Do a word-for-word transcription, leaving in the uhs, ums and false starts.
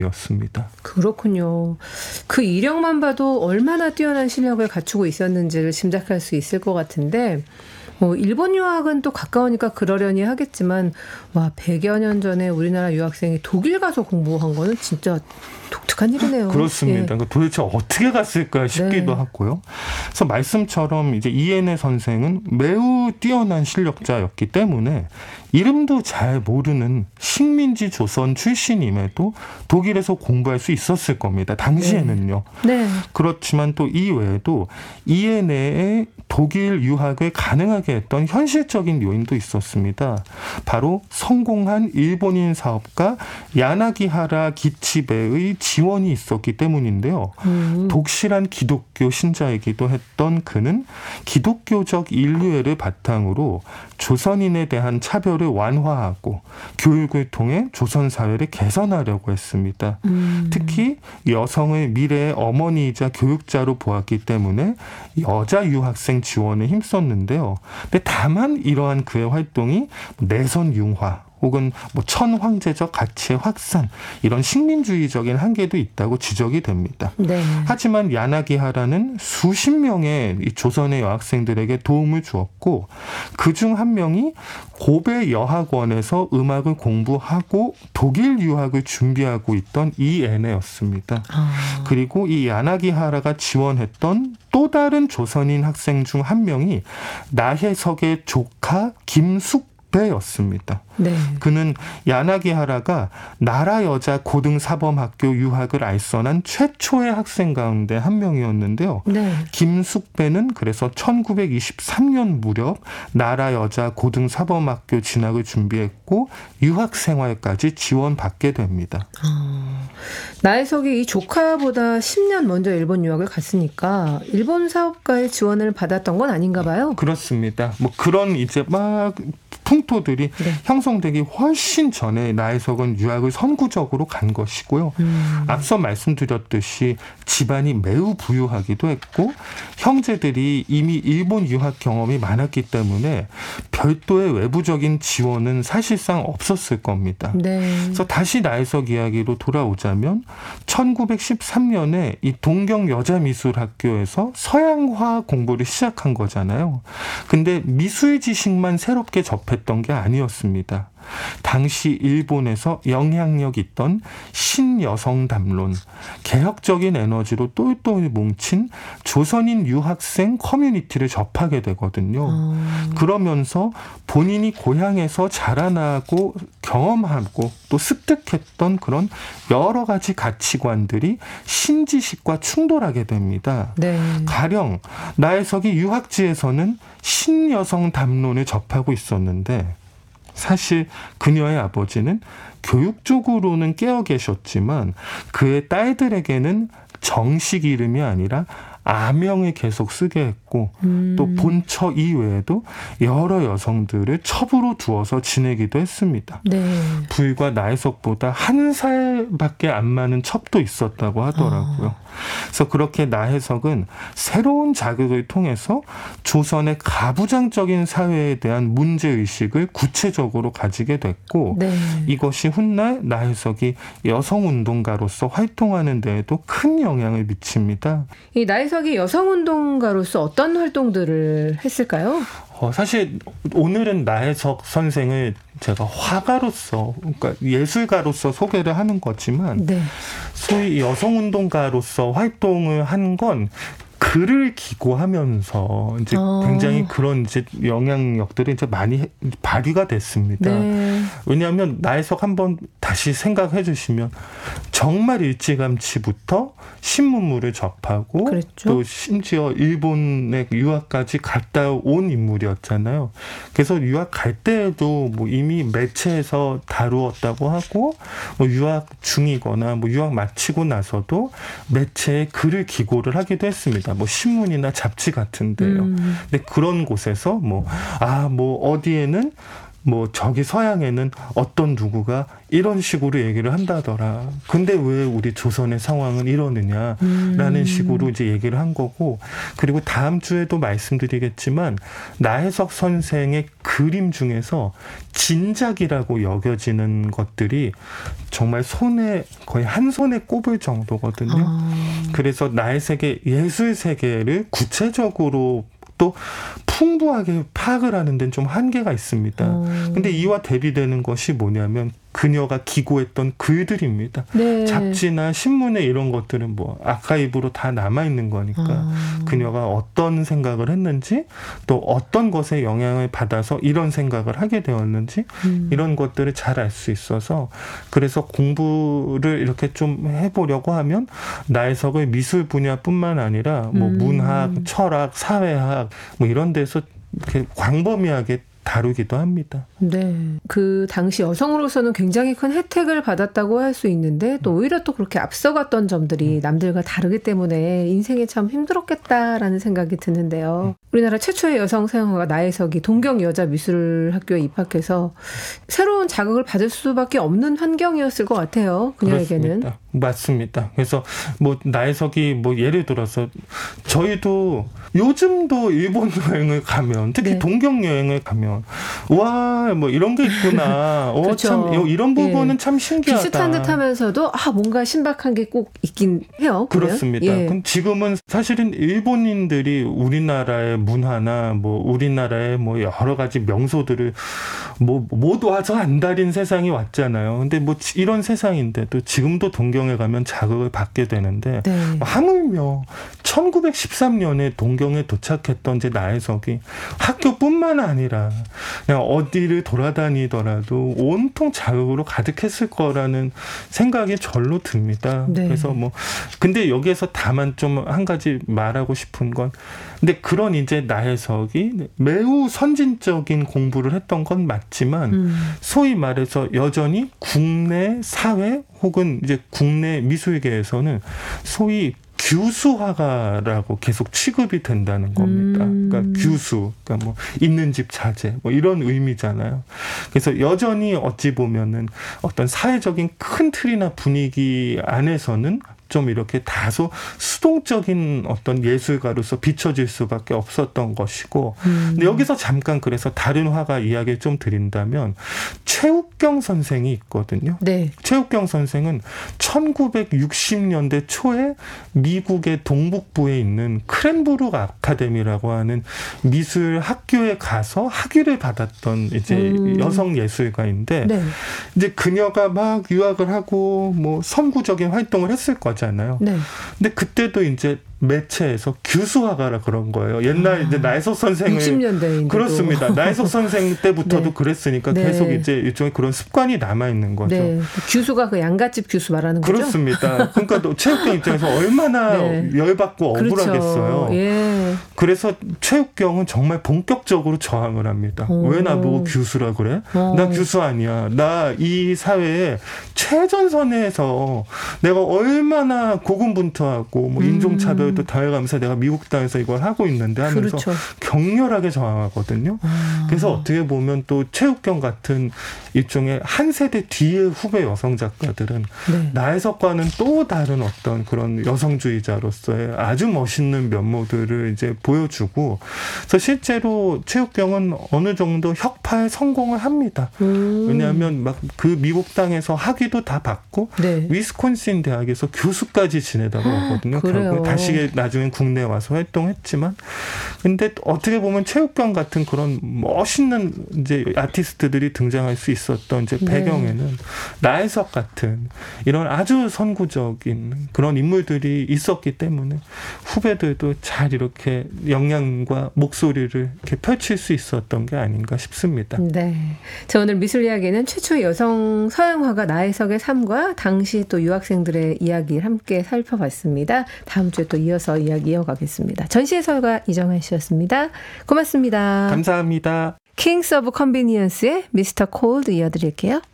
였습니다. 그렇군요. 그 이력만 봐도 얼마나 뛰어난 실력을 갖추고 있었는지를 짐작할 수 있을 것 같은데 뭐 일본 유학은 또 가까우니까 그러려니 하겠지만 와 백여 년 전에 우리나라 유학생이 독일 가서 공부한 거는 진짜 독특한 일이네요. 그렇습니다. 예. 도대체 어떻게 갔을까 싶기도 네. 하고요. 그래서 말씀처럼 이제 이에네 선생은 매우 뛰어난 실력자였기 때문에 이름도 잘 모르는 식민지 조선 출신임에도 독일에서 공부할 수 있었을 겁니다. 당시에는요. 네. 그렇지만 또 이외에도 이에네의 독일 유학을 가능하게 했던 현실적인 요인도 있었습니다. 바로 성공한 일본인 사업가 야나기하라 기치베의 지원이 있었기 때문인데요. 음. 독실한 기독교 신자이기도 했던 그는 기독교적 인류애를 바탕으로 조선인에 대한 차별을 완화하고 교육을 통해 조선 사회를 개선하려고 했습니다. 음. 특히 여성을 미래의 어머니이자 교육자로 보았기 때문에 여자 유학생 지원에 힘썼는데요. 근데 다만 이러한 그의 활동이 내선 융화 혹은 뭐 천황제적 가치의 확산 이런 식민주의적인 한계도 있다고 지적이 됩니다. 네. 하지만 야나기하라는 수십 명의 이 조선의 여학생들에게 도움을 주었고 그중 한 명이 고베 여학원에서 음악을 공부하고 독일 유학을 준비하고 있던 이에네였습니다. 아. 그리고 이 야나기하라가 지원했던 또 다른 조선인 학생 중 한 명이 나혜석의 조카 김숙 배였습니다. 네. 그는 야나기하라가 나라 여자 고등사범학교 유학을 알선한 최초의 학생 가운데 한 명이었는데요. 네. 김숙배는 그래서 천구백이십삼 년 무렵 나라 여자 고등사범학교 진학을 준비했고 유학 생활까지 지원받게 됩니다. 아, 나혜석이 이 조카보다 십 년 먼저 일본 유학을 갔으니까 일본 사업가의 지원을 받았던 건 아닌가 봐요. 그렇습니다. 뭐 그런 이제 막 풍토들이 네. 형성되기 훨씬 전에 나혜석은 유학을 선구적으로 간 것이고요. 음. 앞서 말씀드렸듯이 집안이 매우 부유하기도 했고 형제들이 이미 일본 유학 경험이 많았기 때문에 별도의 외부적인 지원은 사실상 없었을 겁니다. 네. 그래서 다시 나혜석 이야기로 돌아오자면 천구백십삼 년에 이 동경여자미술학교에서 서양화 공부를 시작한 거잖아요. 근데 미술 지식만 새롭게 접했던 게 아니었습니다. 당시 일본에서 영향력 있던 신여성 담론, 개혁적인 에너지로 똘똘 뭉친 조선인 유학생 커뮤니티를 접하게 되거든요. 아. 그러면서 본인이 고향에서 자라나고 경험하고 또 습득했던 그런 여러 가지 가치관들이 신지식과 충돌하게 됩니다. 네. 가령 나혜석이 유학지에서는 신여성 담론을 접하고 있었는데 사실 그녀의 아버지는 교육적으로는 깨어 계셨지만 그의 딸들에게는 정식 이름이 아니라 아명을 계속 쓰게 했고 음. 또 본처 이외에도 여러 여성들을 첩으로 두어서 지내기도 했습니다. 네. 불과 나혜석보다 한 살밖에 안 많은 첩도 있었다고 하더라고요. 아. 그래서 그렇게 나혜석은 새로운 자극을 통해서 조선의 가부장적인 사회에 대한 문제의식을 구체적으로 가지게 됐고 네. 이것이 훗날 나혜석이 여성운동가로서 활동하는 데에도 큰 영향을 미칩니다. 이 나혜석이 여성운동가로서 어떤 활동들을 했을까요? 어, 사실 오늘은 나혜석 선생을 제가 화가로서, 그러니까 예술가로서 소개를 하는 거지만 네. 소위 여성운동가로서 활동을 한 건 글을 기고하면서 이제 어. 굉장히 그런 이제 영향력들이 이제 많이 발휘가 됐습니다. 네. 왜냐하면 나혜석 한번 다시 생각해 주시면 정말 일찌감치부터 신문물을 접하고 그랬죠. 또 심지어 일본의 유학까지 갔다 온 인물이었잖아요. 그래서 유학 갈 때에도 뭐 이미 매체에서 다루었다고 하고 뭐 유학 중이거나 뭐 유학 마치고 나서도 매체에 글을 기고를 하기도 했습니다. 뭐 신문이나 잡지 같은데요. 음. 근데 그런 곳에서 뭐 아 뭐 어디에는 뭐 저기 서양에는 어떤 누구가 이런 식으로 얘기를 한다더라. 근데 왜 우리 조선의 상황은 이러느냐라는 음. 식으로 이제 얘기를 한 거고, 그리고 다음 주에도 말씀드리겠지만 나혜석 선생의 그림 중에서 진작이라고 여겨지는 것들이 정말 손에 거의 한 손에 꼽을 정도거든요. 아. 그래서 나혜석의 예술 세계를 구체적으로 또 풍부하게 파악을 하는 데는 좀 한계가 있습니다. 어. 근데 이와 대비되는 것이 뭐냐면 그녀가 기고했던 글들입니다. 네. 잡지나 신문에 이런 것들은 뭐 아카이브로 다 남아있는 거니까 아. 그녀가 어떤 생각을 했는지 또 어떤 것에 영향을 받아서 이런 생각을 하게 되었는지 음. 이런 것들을 잘 알 수 있어서, 그래서 공부를 이렇게 좀 해보려고 하면 나혜석의 미술 분야뿐만 아니라 뭐 음. 문학, 철학, 사회학 뭐 이런 데서 이렇게 광범위하게 다루기도 합니다. 네. 그 당시 여성으로서는 굉장히 큰 혜택을 받았다고 할 수 있는데 또 오히려 또 그렇게 앞서갔던 점들이 남들과 다르기 때문에 인생이 참 힘들었겠다라는 생각이 드는데요. 우리나라 최초의 여성 서양화가 나혜석이 동경여자미술학교에 입학해서 새로운 자극을 받을 수밖에 없는 환경이었을 것 같아요. 그녀에게는. 그렇습니다. 맞습니다. 그래서 뭐 나혜석이 뭐 예를 들어서 저희도 요즘도 일본 여행을 가면, 특히 네. 동경 여행을 가면 와 뭐 이런 게 있구나. 어, 그렇죠. 참 이런 부분은 예. 참 신기하다. 비슷한 듯하면서도 아 뭔가 신박한 게 꼭 있긴 해요. 보면. 그렇습니다. 예. 그럼 지금은 사실은 일본인들이 우리나라의 문화나 뭐 우리나라의 뭐 여러 가지 명소들을 뭐 못 와서 안달인 세상이 왔잖아요. 근데 뭐 이런 세상인데도 지금도 동경에 가면 자극을 받게 되는데, 네. 하물며 천구백십삼 년에 동경에 도착했던 이제 나혜석이 학교뿐만 아니라 그냥 어디를 돌아다니더라도 온통 자극으로 가득했을 거라는 생각이 절로 듭니다. 네. 그래서 뭐 근데 여기에서 다만 좀 한 가지 말하고 싶은 건, 근데 그런 이제 나혜석이 매우 선진적인 공부를 했던 건 맞지만 음. 소위 말해서 여전히 국내 사회 혹은 이제 국내 미술계에서는 소위 규수화가라고 계속 취급이 된다는 겁니다. 음. 그러니까 규수, 그러니까 뭐 있는 집 자제, 뭐 이런 의미잖아요. 그래서 여전히 어찌 보면은 어떤 사회적인 큰 틀이나 분위기 안에서는 좀 이렇게 다소 수동적인 어떤 예술가로서 비춰질 수밖에 없었던 것이고, 음. 근데 여기서 잠깐 그래서 다른 화가 이야기를 좀 드린다면 최욱경 선생이 있거든요. 네. 최욱경 선생은 천구백육십 년대 초에 미국의 동북부에 있는 크랜부르크 아카데미라고 하는 미술 학교에 가서 학위를 받았던 이제 음. 여성 예술가인데, 네. 이제 그녀가 막 유학을 하고 뭐 선구적인 활동을 했을 거잖아요. 네. 근데 그때도 이제 매체에서 규수화가라 그런 거예요. 옛날 아, 이제 나혜석 선생을 육십 년대인데 그렇습니다. 나혜석 선생 때부터도 네. 그랬으니까 네. 계속 이제 일종의 그런 습관이 남아 있는 거죠. 네. 규수가 그 양갓집 규수 말하는 거죠? 그렇습니다. 그러니까 또 체육경 입장에서 얼마나 네. 열받고 억울하겠어요. 그렇죠. 예. 그래서 체육경은 정말 본격적으로 저항을 합니다. 오. 왜 나보고 규수라 그래? 어. 나 규수 아니야. 나 이 사회에 최전선에서 내가 얼마나 고군분투하고 뭐 인종차별도 당해가면서 내가 미국 땅에서 이걸 하고 있는데 하면서 그렇죠. 격렬하게 저항하거든요. 아. 그래서 어떻게 보면 또 최욱경 같은 일종의 한 세대 뒤의 후배 여성 작가들은 네. 나혜석과는 또 다른 어떤 그런 여성주의자로서의 아주 멋있는 면모들을 이제 보여주고, 그래서 실제로 최욱경은 어느 정도 혁파에 성공을 합니다. 음. 왜냐하면 막 그 미국 땅에서 학위도 다 받고 네. 위스콘신 대학에서 교수까지 지내다가 오거든요. 그래요. 결국 다시 나중에 국내에 와서 활동했지만, 근데 어떻게 보면 최욱경 같은 그런 멋있는 이제 아티스트들이 등장할 수 있었던 이제 네. 배경에는 나혜석 같은 이런 아주 선구적인 그런 인물들이 있었기 때문에 후배들도 잘 이렇게 역량과 목소리를 이렇게 펼칠 수 있었던 게 아닌가 싶습니다. 네. 자, 오늘 미술 이야기는 최초의 여성 서양화가 나혜석의 삶과 당시 또 유학생들의 이야기를 함께 살펴봤습니다. 다음 주에 또 이어서 이야기 이어가겠습니다. 전시의 설가 이정환 씨였습니다. 고맙습니다. 감사합니다. 킹스 오브 컨비니언스의 미스터 콜드 이어드릴게요.